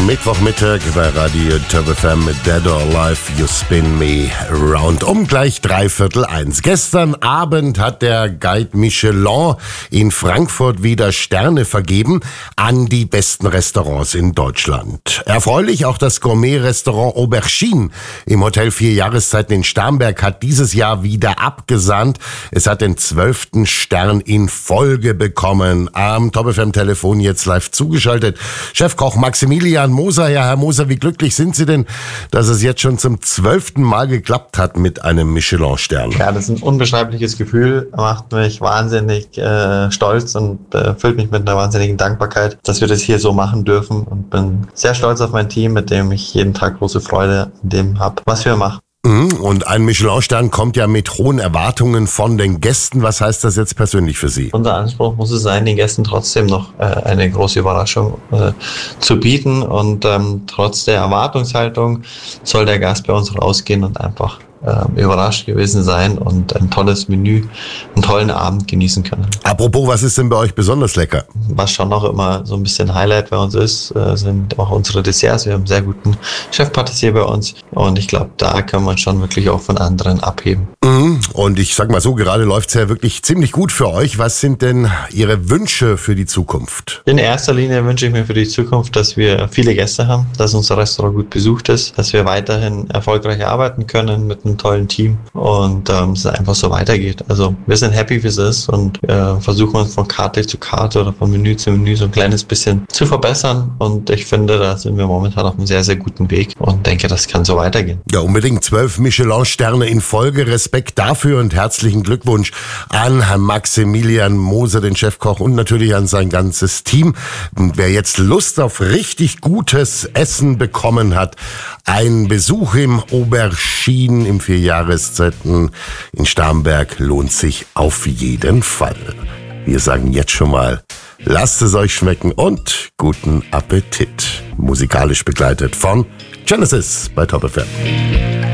Mittwochmittag bei Radio Top FM mit Dead or Alive, You Spin Me Round. Um gleich 1:15. Gestern Abend hat der Guide Michelin in Frankfurt wieder Sterne vergeben an die besten Restaurants in Deutschland. Erfreulich auch das Gourmet-Restaurant Aubergine im Hotel 4 Jahreszeiten in Starnberg hat dieses Jahr wieder abgesahnt. Es hat den 12. Stern in Folge bekommen. Am Top FM Telefon jetzt live zugeschaltet. Chefkoch Maximilian Moser. Ja, Herr Moser, wie glücklich sind Sie denn, dass es jetzt schon zum 12. Mal geklappt hat mit einem Michelin-Stern? Ja, das ist ein unbeschreibliches Gefühl, macht mich wahnsinnig stolz und füllt mich mit einer wahnsinnigen Dankbarkeit, dass wir das hier so machen dürfen, und bin sehr stolz auf mein Team, mit dem ich jeden Tag große Freude an dem habe, was wir machen. Und ein Michelin-Stern kommt ja mit hohen Erwartungen von den Gästen. Was heißt das jetzt persönlich für Sie? Unser Anspruch muss es sein, den Gästen trotzdem noch eine große Überraschung zu bieten. Und trotz der Erwartungshaltung soll der Gast bei uns rausgehen und einfach überrascht gewesen sein und ein tolles Menü, einen tollen Abend genießen können. Apropos, was ist denn bei euch besonders lecker? Was schon noch immer so ein bisschen Highlight bei uns ist, sind auch unsere Desserts. Wir haben einen sehr guten Chefpatissier bei uns, und ich glaube, da kann man schon wirklich auch von anderen abheben. Und ich sag mal so, gerade läuft's ja wirklich ziemlich gut für euch. Was sind denn Ihre Wünsche für die Zukunft? In erster Linie wünsche ich mir für die Zukunft, dass wir viele Gäste haben, dass unser Restaurant gut besucht ist, dass wir weiterhin erfolgreich arbeiten können mit einem tollen Team und es einfach so weitergeht. Also wir sind happy, wie es ist, und versuchen uns von Karte zu Karte oder von Menü zu Menü so ein kleines bisschen zu verbessern, und ich finde, da sind wir momentan auf einem sehr, sehr guten Weg und denke, das kann so weitergehen. Ja, unbedingt 12 Michelin-Sterne in Folge. Respekt dafür und herzlichen Glückwunsch an Herrn Maximilian Moser, den Chefkoch, und natürlich an sein ganzes Team. Und wer jetzt Lust auf richtig gutes Essen bekommen hat, ein Besuch im Aubergine im 4 Jahreszeiten in Starnberg lohnt sich auf jeden Fall. Wir sagen jetzt schon mal, lasst es euch schmecken und guten Appetit. Musikalisch begleitet von Genesis bei Top FM.